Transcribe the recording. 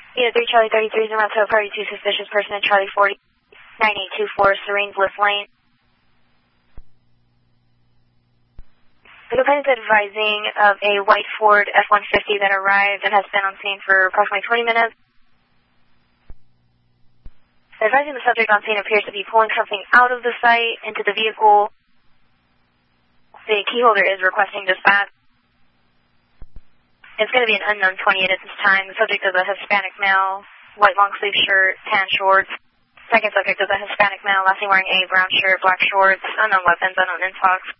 Unit 3, Charlie 33 is around tow party 2 suspicious person at Charlie 40, 9824 Serene Bliss Lane. The complainant is advising of a white Ford F-150 that arrived and has been on scene for approximately 20 minutes. Advising the subject on scene appears to be pulling something out of the site into the vehicle. The key holder is requesting dispatch. It's going to be an unknown 28 at this time. The subject is a Hispanic male, white long sleeve shirt, tan shorts. Second subject is a Hispanic male, last seen wearing a brown shirt, black shorts, unknown weapons, unknown intox.